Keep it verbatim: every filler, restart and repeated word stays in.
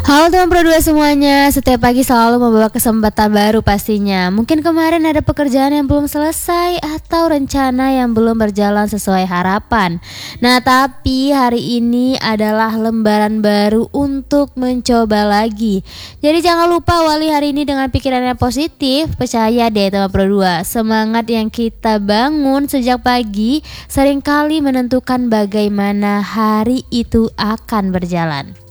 Halo teman Pro dua semuanya, setiap pagi selalu membawa kesempatan baru pastinya. Mungkin kemarin ada pekerjaan yang belum selesai atau rencana yang belum berjalan sesuai harapan. Nah tapi hari ini adalah lembaran baru untuk mencoba lagi. Jadi jangan lupa awali hari ini dengan pikiran yang positif. Percaya deh teman Pro dua, semangat yang kita bangun sejak pagi seringkali menentukan bagaimana hari itu akan berjalan.